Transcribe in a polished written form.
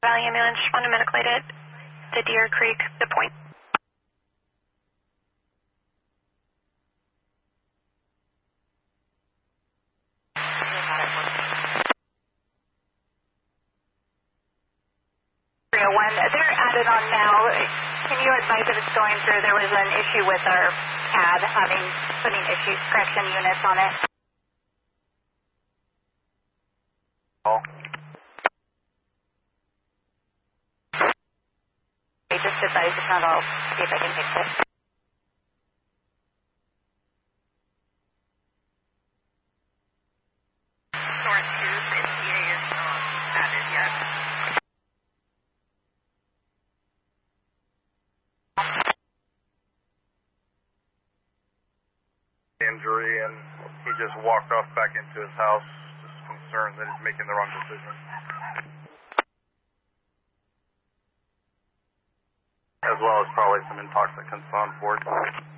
Valley ambulance, respond to medical aid at the Deer Creek, the point. They're added on now. Can you advise if it's going through? There was an issue with our CAD putting issues, correction units on it. Oh. Okay, just advise if not, I'll see if I can fix it. Source 2's NTA is not added yet. Injury, and he just walked off back into his house, just concerned that he's making the wrong decision. As well as probably some intoxicants on board.